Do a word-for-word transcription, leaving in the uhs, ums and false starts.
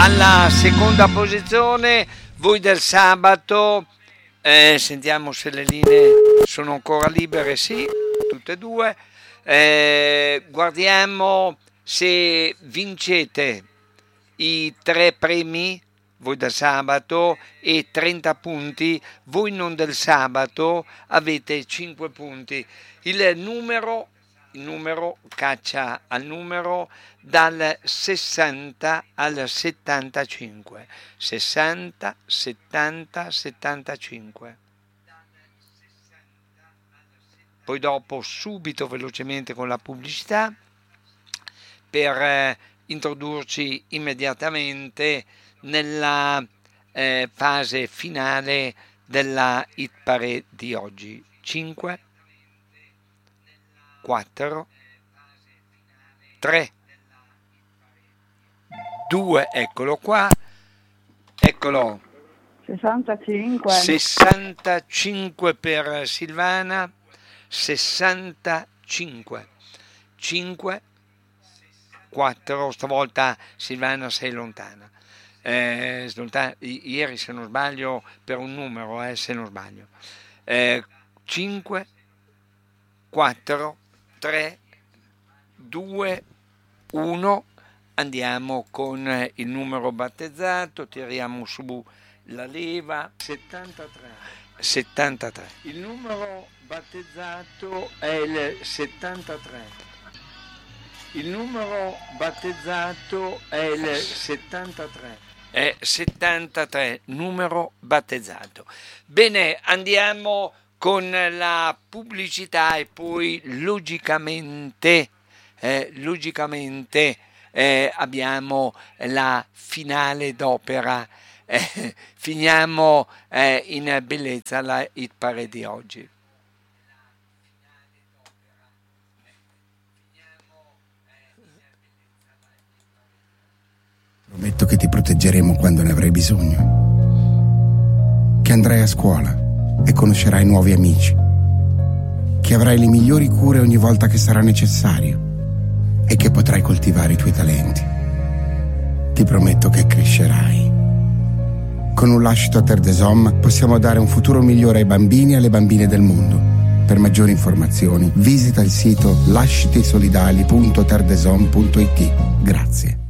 alla seconda posizione, voi del sabato. Eh, sentiamo se le linee sono ancora libere. Sì, tutte e due. Eh, guardiamo se vincete i tre premi, voi del sabato, e trenta punti, voi non del sabato avete cinque punti. Il numero, il numero caccia al numero dal sessanta al settantacinque. sessanta, settanta, settantacinque. Poi dopo subito velocemente con la pubblicità per eh, introdurci immediatamente nella eh, fase finale della Hit Parade di oggi. cinque, quattro, tre, due, eccolo qua, eccolo, sessantacinque. sessantacinque per Silvana, sessantacinque, cinque, quattro, stavolta Silvana sei lontana. Eh, ieri se non sbaglio per un numero, eh, se non sbaglio. Eh, cinque, quattro, tre, due, uno. Andiamo con il numero battezzato, tiriamo su la leva. settantatré. settantatré. Il numero battezzato è il settantatré. Il numero battezzato è il settantatré. È settantatré, numero battezzato. Bene, andiamo con la pubblicità e poi logicamente, eh, logicamente eh, abbiamo la finale d'opera. Eh, finiamo eh, in bellezza la Hit Parade di oggi. Prometto che ti proteggeremo quando ne avrai bisogno, che andrai a scuola e conoscerai nuovi amici, che avrai le migliori cure ogni volta che sarà necessario e che potrai coltivare i tuoi talenti. Ti prometto che crescerai. Con un lascito a Terre des Hommes possiamo dare un futuro migliore ai bambini e alle bambine del mondo. Per maggiori informazioni visita il sito lascitisolidali punto terre des hommes punto it. Grazie.